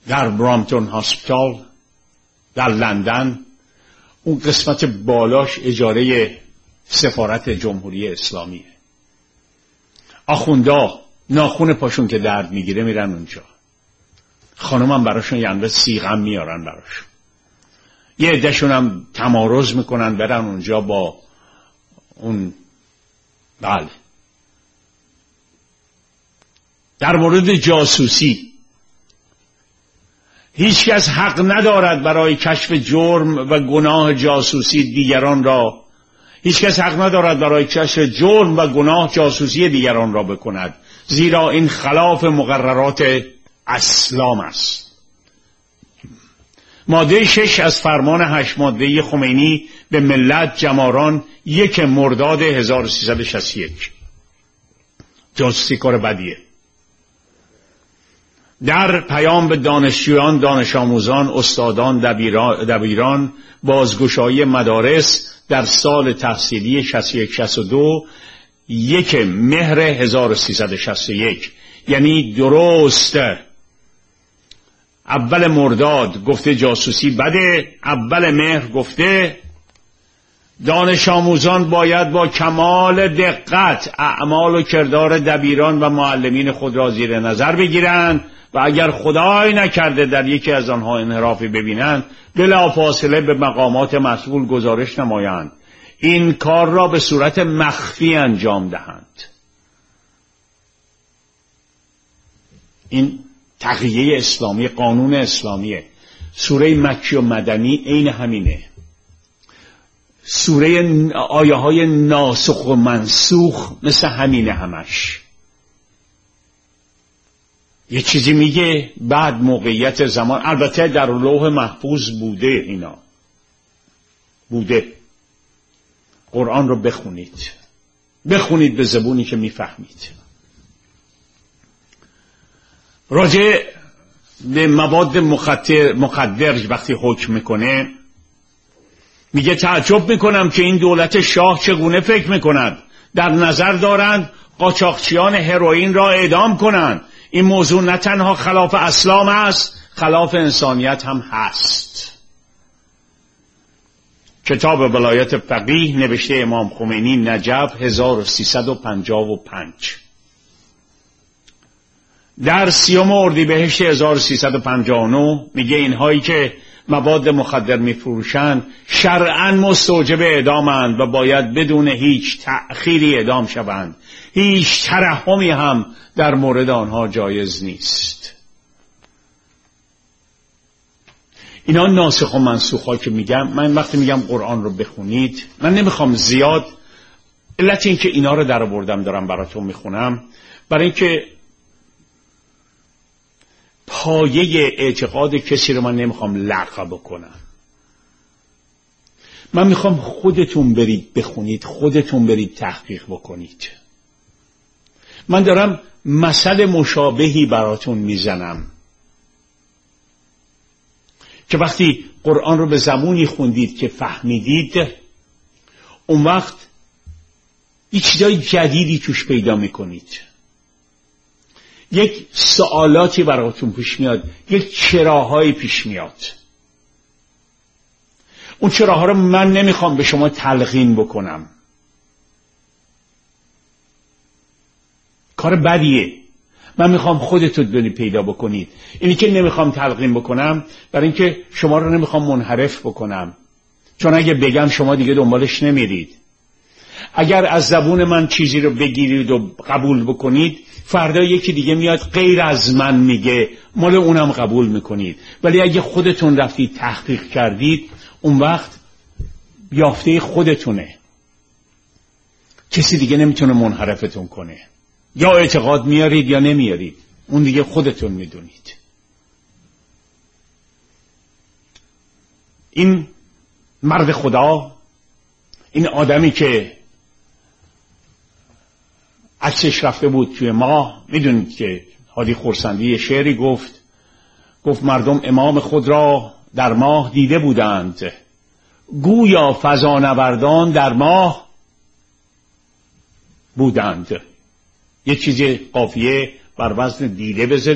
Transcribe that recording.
در برامپتون هاسپیتال در لندن، اون قسمت بالاش اجاره سفارت جمهوری اسلامیه. آخوندا ناخون پاشون که درد میگیره میرن اونجا، خانومم براشون یعنی سیغم میارن براشون، یه عدهشون هم تمارض میکنن برن اونجا با اون. بله، در مورد جاسوسی هیچ کس حق ندارد برای کشف جرم و گناه جاسوسی دیگران را، هیچ کس حق ندارد برای کشف جرم و گناه جاسوسی دیگران را بکند، زیرا این خلاف مقررات اسلام است. ماده 6 از فرمان 8 ماده خمینی به ملت جماران 1 مرداد 1361. جاسوسی کار بدیه. در پیام به دانشجویان، دانش آموزان، استادان، دبیران، بازگشایی مدارس در سال تحصیلی 61-62 1 مهر 1361، یعنی درست اول مرداد گفته جاسوسی بده، اول مهر گفته دانش آموزان باید با کمال دقت اعمال و کردار دبیران و معلمین خود را زیر نظر بگیرند و اگر خدای نکرده در یکی از آنها انحرافی ببینند بلافاصله به مقامات مسئول گزارش نمایند، این کار را به صورت مخفی انجام دهند. این تقیه اسلامی، قانون اسلامیه. سوره مکی و مدنی عین همینه. سوره آیه های ناسخ و منسوخ مثل همینه همش. یه چیزی میگه بعد موقعیت زمان، البته در لوح محفوظ بوده، اینا بوده. قرآن رو بخونید به زبونی که میفهمید. راجع به مواد مخدر وقتی حکم میکنه میگه تعجب میکنم که این دولت شاه چگونه فکر میکند، در نظر دارند قاچاقچیان هروئین را اعدام کنند. این موضوع نه تنها خلاف اسلام است، خلاف انسانیت هم هست. کتاب ولایت فقیه نوشته امام خمینی، نجف 1355. در 30 اردیبهشت 1359 میگه اینهایی که مواد مخدر میفروشند شرعاً مستوجب اعدامند و باید بدون هیچ تأخیری اعدام شوند. هیچ ترحمی هم در مورد آنها جایز نیست. اینا ناسخ و منسوخا که میگم، من وقتی میگم قرآن رو بخونید، من نمیخوام زیاد، علت این که اینا رو در آوردم دارم براتون میخونم برای اینکه پایه اعتقاد کسی رو من نمیخوام لغو بکنم. من میخوام خودتون برید بخونید، خودتون برید تحقیق بکنید. من دارم مثل مشابهی براتون میزنم که وقتی قرآن رو به زبونی خوندید که فهمیدید، اون وقت یک چیزای جدیدی توش پیدا میکنید. یک سوالاتی براتون پیش میاد، یک چراهایی پیش میاد. اون چراها رو من نمیخوام به شما تلقین بکنم، کار بدیه. من میخوام خودتون برید پیدا بکنید. اینی که نمیخوام تلقین بکنم برای اینکه شما رو نمیخوام منحرف بکنم، چون اگه بگم شما دیگه دنبالش نمیرید. اگر از زبون من چیزی رو بگیرید و قبول بکنید، فردا یکی دیگه میاد غیر از من میگه، مال اونم قبول میکنید. ولی اگه خودتون رفتید تحقیق کردید، اون وقت یافته خودتونه، کسی دیگه نمیتونه منحرفتون کنه. یا اعتقاد میارید یا نمیارید، اون دیگه خودتون میدونید. این مرد خدا، این آدمی که عکسش رفته بود توی ماه، میدونید که هادی خورسندی شعری گفت مردم امام خود را در ماه دیده بودند، گویا فضانوردان در ماه بودند. یه چیز قافیه بر وزن دیده بذارید.